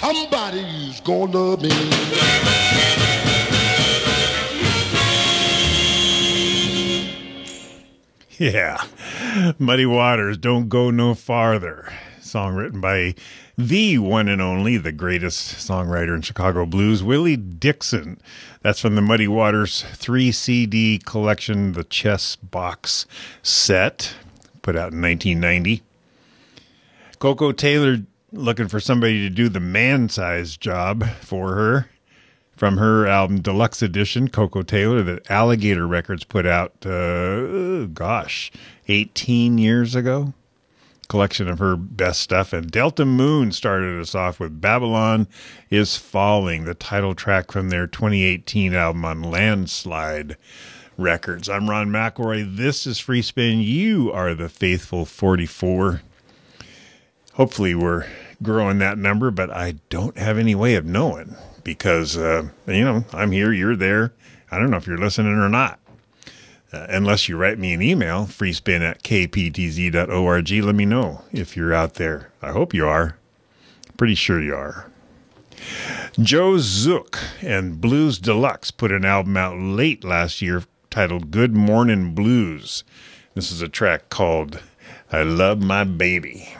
Somebody's gonna love me. Yeah, Muddy Waters, Don't Go No Farther. Song written by the one and only, the greatest songwriter in Chicago blues, Willie Dixon. That's from the Muddy Waters 3 CD collection, the Chess Box set, put out in 1990. Coco Taylor looking for somebody to do the man-sized job for her. From her album Deluxe Edition, Coco Taylor, that Alligator Records put out, 18 years ago. Collection of her best stuff. And Delta Moon started us off with Babylon is Falling, the title track from their 2018 album on Landslide Records. I'm Ron McElroy. This is Free Spin. You are the faithful 44. Hopefully we're growing that number, but I don't have any way of knowing. Because, I'm here, you're there. I don't know if you're listening or not. Unless you write me an email, freespin@kptz.org. Let me know if you're out there. I hope you are. Pretty sure you are. Joe Zook and Blues Deluxe put an album out late last year titled Good Morning Blues. This is a track called I Love My Baby.